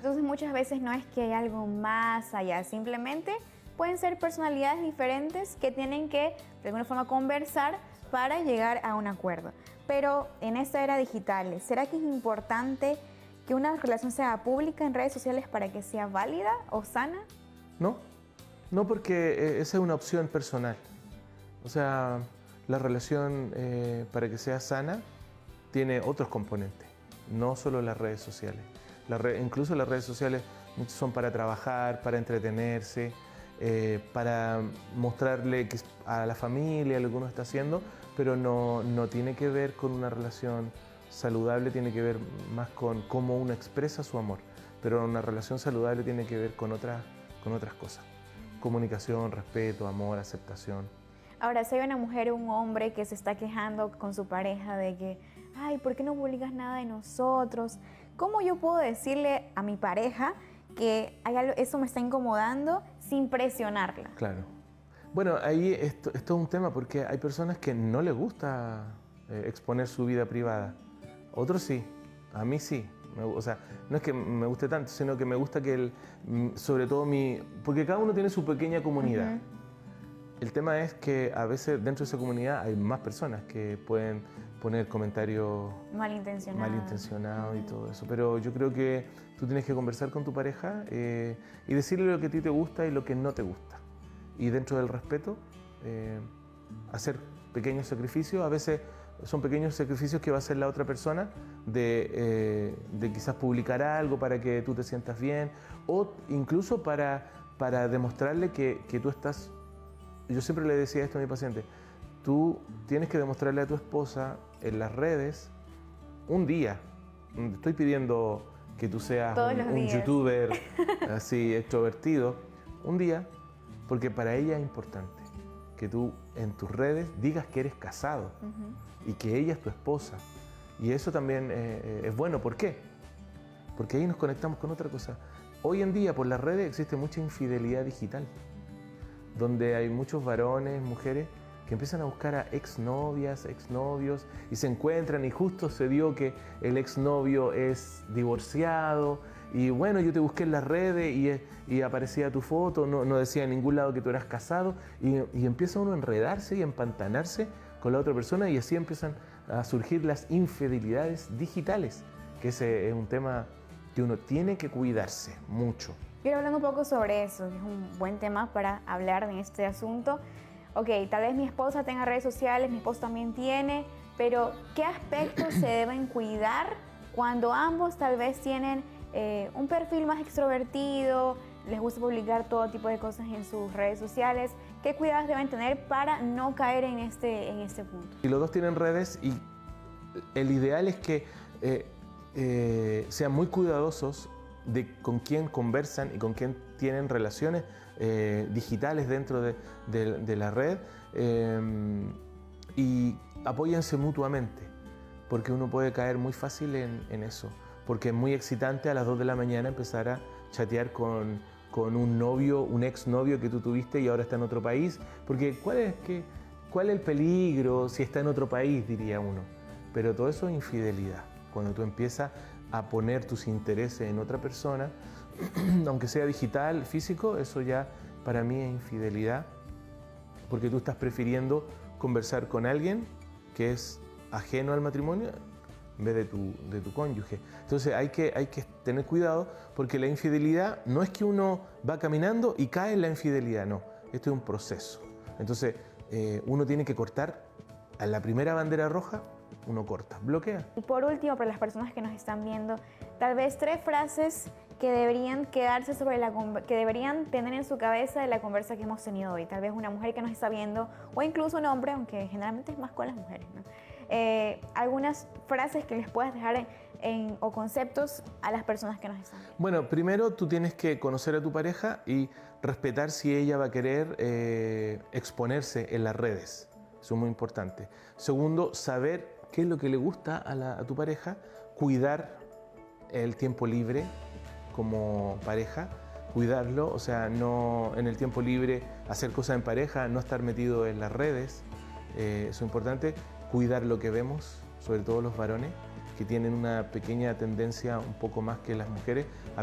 Entonces muchas veces no es que hay algo más allá, simplemente pueden ser personalidades diferentes que tienen que de alguna forma conversar para llegar a un acuerdo. Pero en esta era digital, ¿será que es importante que una relación sea pública en redes sociales para que sea válida o sana? No, no, porque esa es una opción personal. O sea, la relación para que sea sana tiene otros componentes, no solo las redes sociales. Incluso las redes sociales son para trabajar, para entretenerse, para mostrarle a la familia lo que uno está haciendo, pero no tiene que ver con una relación saludable, tiene que ver más con cómo uno expresa su amor. Pero una relación saludable tiene que ver con otras cosas. Comunicación, respeto, amor, aceptación. Ahora, si hay una mujer o un hombre que se está quejando con su pareja de que, ay, ¿por qué no publicas nada de nosotros? ¿Cómo yo puedo decirle a mi pareja que eso me está incomodando sin presionarla? Claro. Bueno, ahí esto es un tema porque hay personas que no les gusta exponer su vida privada. Otros sí, a mí sí. O sea, no es que me guste tanto, sino que me gusta que sobre todo porque cada uno tiene su pequeña comunidad. El tema es que a veces dentro de esa comunidad hay más personas que pueden poner comentarios malintencionados y todo eso. Pero yo creo que tú tienes que conversar con tu pareja y decirle lo que a ti te gusta y lo que no te gusta. Y dentro del respeto, hacer pequeños sacrificios. A veces son pequeños sacrificios que va a hacer la otra persona de quizás publicar algo para que tú te sientas bien o incluso para demostrarle que tú estás... Yo siempre le decía esto a mi paciente, tú tienes que demostrarle a tu esposa en las redes un día. Estoy pidiendo que tú seas un youtuber así extrovertido, un día, porque para ella es importante que tú en tus redes digas que eres casado y que ella es tu esposa. Y eso también es bueno. ¿Por qué? Porque ahí nos conectamos con otra cosa. Hoy en día por las redes existe mucha infidelidad digital, donde hay muchos varones, mujeres, que empiezan a buscar a exnovias, exnovios, y se encuentran y justo se dio que el exnovio es divorciado, y bueno, yo te busqué en las redes y aparecía tu foto, no decía en ningún lado que tú eras casado, y empieza uno a enredarse y a empantanarse con la otra persona, y así empiezan a surgir las infidelidades digitales, que ese es un tema que uno tiene que cuidarse mucho. Quiero hablar un poco sobre eso, es un buen tema para hablar de este asunto. Ok, tal vez mi esposa tenga redes sociales, mi esposo también tiene, pero ¿qué aspectos se deben cuidar cuando ambos tal vez tienen un perfil más extrovertido, les gusta publicar todo tipo de cosas en sus redes sociales? ¿Qué cuidados deben tener para no caer en este punto? Y los dos tienen redes y el ideal es que sean muy cuidadosos de con quién conversan y con quién tienen relaciones digitales dentro de la red y apóyense mutuamente, porque uno puede caer muy fácil en eso, porque es muy excitante a las 2 de la mañana empezar a chatear con un novio, un exnovio que tú tuviste y ahora está en otro país, porque ¿cuál es el peligro si está en otro país?, diría uno. Pero todo eso es infidelidad. Cuando tú empiezas a poner tus intereses en otra persona, aunque sea digital, físico, eso ya para mí es infidelidad, porque tú estás prefiriendo conversar con alguien que es ajeno al matrimonio en vez de tu cónyuge. Entonces hay que tener cuidado, porque la infidelidad no es que uno va caminando y cae en la infidelidad, no, esto es un proceso. Entonces uno tiene que cortar a la primera bandera roja. Uno corta, bloquea. Y por último, para las personas que nos están viendo, tal vez 3 frases que deberían quedarse que deberían tener en su cabeza de la conversa que hemos tenido hoy. Tal vez una mujer que nos está viendo, o incluso un hombre, aunque generalmente es más con las mujeres, ¿no? Algunas frases que les puedas dejar o conceptos a las personas que nos están viendo. Bueno, primero tú tienes que conocer a tu pareja y respetar si ella va a querer exponerse en las redes. Eso es muy importante. Segundo, saber qué es lo que le gusta a tu pareja, cuidar el tiempo libre como pareja, cuidarlo, o sea, no en el tiempo libre hacer cosas en pareja, no estar metido en las redes, eso es importante, cuidar lo que vemos, sobre todo los varones, que tienen una pequeña tendencia un poco más que las mujeres